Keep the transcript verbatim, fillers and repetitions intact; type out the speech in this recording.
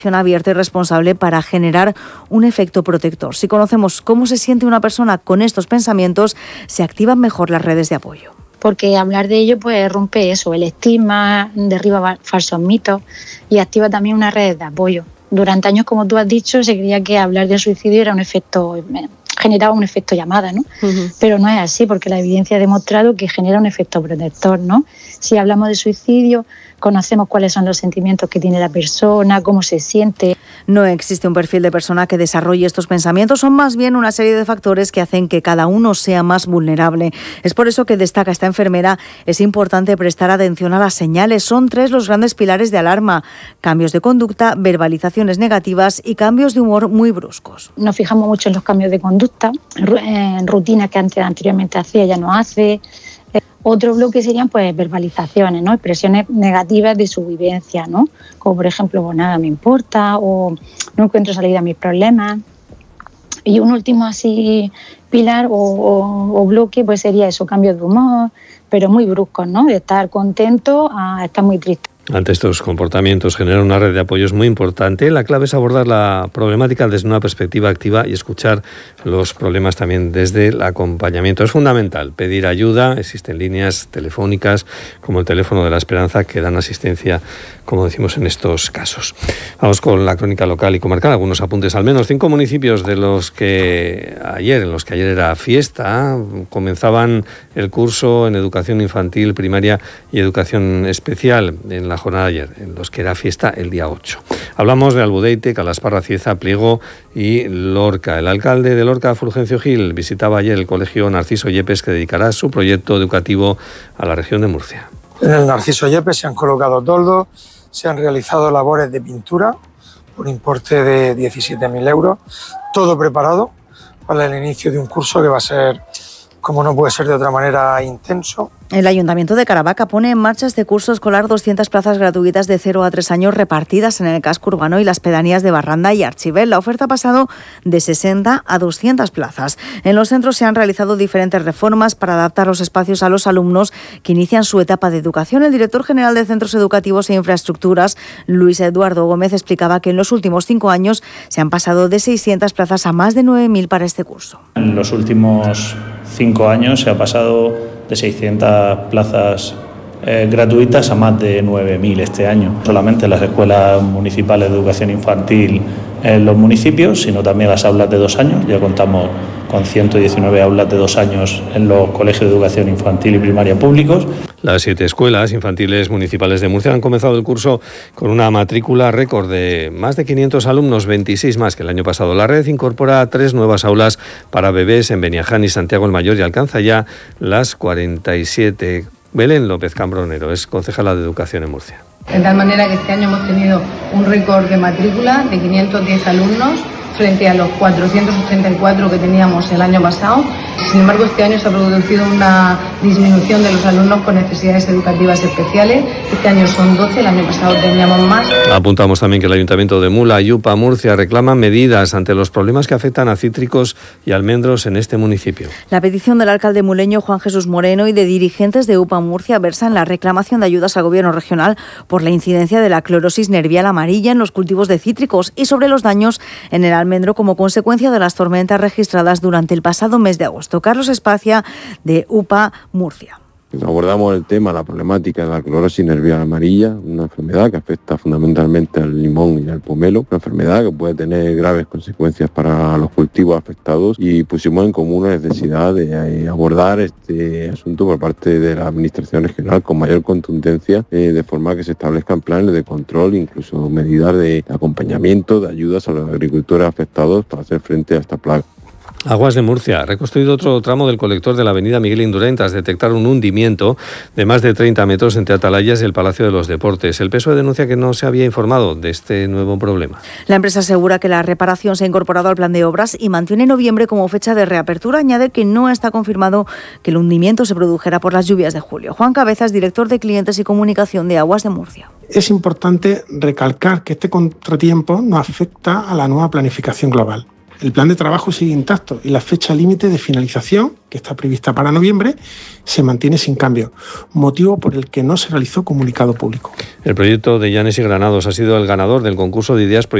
abierta y responsable para generar un efecto protector. Si conocemos cómo se siente una persona con estos pensamientos, se activan mejor las redes de apoyo. Porque hablar de ello pues rompe eso, el estigma, derriba falsos mitos y activa también una red de apoyo. Durante años, como tú has dicho, se creía que hablar de suicidio era un efecto, generaba un efecto llamada, ¿no? Uh-huh. Pero no es así, porque la evidencia ha demostrado que genera un efecto protector, ¿no? Si hablamos de suicidio, conocemos cuáles son los sentimientos que tiene la persona, cómo se siente. No existe un perfil de persona que desarrolle estos pensamientos, son más bien una serie de factores que hacen que cada uno sea más vulnerable. Es por eso que destaca esta enfermera, es importante prestar atención a las señales. Son tres los grandes pilares de alarma: cambios de conducta, verbalizaciones negativas y cambios de humor muy bruscos. Nos fijamos mucho en los cambios de conducta, en rutinas que antes, anteriormente hacía, ya no hace. Otro bloque serían pues verbalizaciones, ¿no? Expresiones negativas de su vivencia, ¿no? Como por ejemplo, pues nada me importa o no encuentro salida a mis problemas. Y un último así pilar o, o, o bloque pues sería eso, cambios de humor, pero muy bruscos, ¿no? De estar contento a estar muy triste. Ante estos comportamientos, generar una red de apoyo es muy importante. La clave es abordar la problemática desde una perspectiva activa y escuchar los problemas también desde el acompañamiento. Es fundamental pedir ayuda. Existen líneas telefónicas como el teléfono de la esperanza que dan asistencia, como decimos, en estos casos. Vamos con la crónica local y comarcal. Algunos apuntes. Al menos cinco municipios de los que ayer, en los que ayer era fiesta, comenzaban el curso en educación infantil, primaria y educación especial en la jornada de ayer, en los que era fiesta el día ocho. Hablamos de Albudeite, Calasparra, Cieza, Pliego y Lorca. El alcalde de Lorca, Fulgencio Gil, visitaba ayer el colegio Narciso Yepes, que dedicará su proyecto educativo a la región de Murcia. En el Narciso Yepes se han colocado toldos, se han realizado labores de pintura por importe de diecisiete mil euros, todo preparado para el inicio de un curso que va a ser, como no puede ser de otra manera, intenso. El Ayuntamiento de Caravaca pone en marcha este curso escolar doscientas plazas gratuitas de cero a tres años repartidas en el casco urbano y las pedanías de Barranda y Archivel. La oferta ha pasado de sesenta a doscientas plazas. En los centros se han realizado diferentes reformas para adaptar los espacios a los alumnos que inician su etapa de educación. El director general de Centros Educativos e Infraestructuras, Luis Eduardo Gómez, explicaba que en los últimos cinco años se han pasado de seiscientas plazas a más de nueve mil para este curso. En los últimos cinco años se ha pasado de seiscientas plazas eh, gratuitas a más de nueve mil este año. Solamente en las escuelas municipales de educación infantil en los municipios, sino también las aulas de dos años. Ya contamos con ciento diecinueve aulas de dos años en los colegios de educación infantil y primaria públicos. Las siete escuelas infantiles municipales de Murcia han comenzado el curso con una matrícula récord de más de quinientos alumnos, veintiséis más que el año pasado. La red incorpora tres nuevas aulas para bebés en Beniaján y Santiago el Mayor y alcanza ya las cuarenta y siete. Belén López Cambronero es concejala de Educación en Murcia. De tal manera que este año hemos tenido un récord de matrícula de quinientos diez alumnos frente a los cuatrocientos ochenta y cuatro que teníamos el año pasado. Sin embargo, este año se ha producido una disminución de los alumnos con necesidades educativas especiales. Este año son doce, el año pasado teníamos más. Apuntamos también que el Ayuntamiento de Mula y UPA Murcia reclaman medidas ante los problemas que afectan a cítricos y almendros en este municipio. La petición del alcalde muleño Juan Jesús Moreno y de dirigentes de UPA Murcia versa en la reclamación de ayudas al gobierno regional por la incidencia de la clorosis nervial amarilla en los cultivos de cítricos y sobre los daños en el almendro como consecuencia de las tormentas registradas durante el pasado mes de agosto. Carlos Espacia, de UPA Murcia. Abordamos el tema, la problemática de la clorosis nervial amarilla, una enfermedad que afecta fundamentalmente al limón y al pomelo, una enfermedad que puede tener graves consecuencias para los cultivos afectados, y pusimos en común la necesidad de abordar este asunto por parte de la Administración regional con mayor contundencia, eh, de forma que se establezcan planes de control, incluso medidas de acompañamiento, de ayudas a los agricultores afectados para hacer frente a esta plaga. Aguas de Murcia ha reconstruido otro tramo del colector de la avenida Miguel Indurain tras detectar un hundimiento de más de treinta metros entre Atalayas y el Palacio de los Deportes. El P S O E denuncia que no se había informado de este nuevo problema. La empresa asegura que la reparación se ha incorporado al plan de obras y mantiene noviembre como fecha de reapertura. Añade que no está confirmado que el hundimiento se produjera por las lluvias de julio. Juan Cabezas, director de Clientes y Comunicación de Aguas de Murcia. Es importante recalcar que este contratiempo no afecta a la nueva planificación global. El plan de trabajo sigue intacto y la fecha límite de finalización, que está prevista para noviembre, se mantiene sin cambio, motivo por el que no se realizó comunicado público. El proyecto de Llanes y Granados ha sido el ganador del concurso de ideas